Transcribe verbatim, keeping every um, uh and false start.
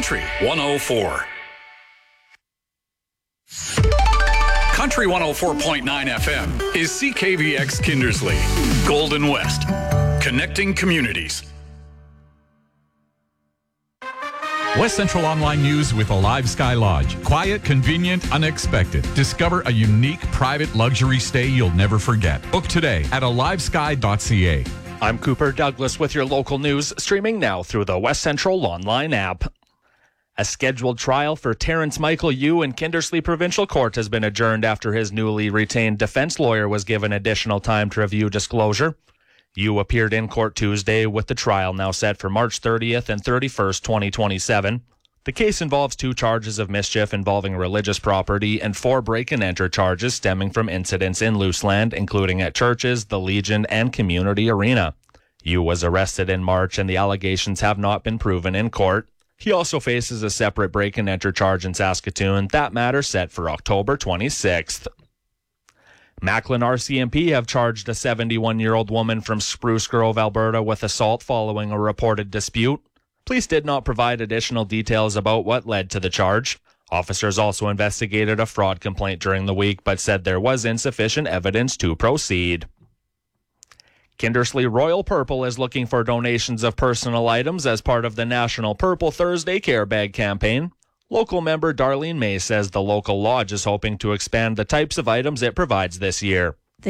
Country one oh four. Country one oh four point nine F M is C K V X Kindersley, Golden West, connecting communities. West Central Online News with Alive Sky Lodge. Quiet, convenient, unexpected. Discover a unique private luxury stay you'll never forget. Book today at alive sky dot c a. I'm Cooper Douglas with your local news, streaming now through the West Central Online app. A scheduled trial for Terrence Michael Yu in Kindersley Provincial Court has been adjourned after his newly retained defense lawyer was given additional time to review disclosure. Yu appeared in court Tuesday, with the trial now set for March thirtieth and thirty-first, twenty twenty-seven. The case involves two charges of mischief involving religious property and four break-and-enter charges stemming from incidents in Luseland, including at churches, the Legion, and Community Arena. Yu was arrested in March, and the allegations have not been proven in court. He also faces a separate break-and-enter charge in Saskatoon. That matter set for October twenty-sixth. Macklin R C M P have charged a seventy-one-year-old woman from Spruce Grove, Alberta, with assault following a reported dispute. Police did not provide additional details about what led to the charge. Officers also investigated a fraud complaint during the week, but said there was insufficient evidence to proceed. Kindersley Royal Purple is looking for donations of personal items as part of the National Purple Thursday Care Bag campaign. Local member Darlene May says the local lodge is hoping to expand the types of items it provides this year.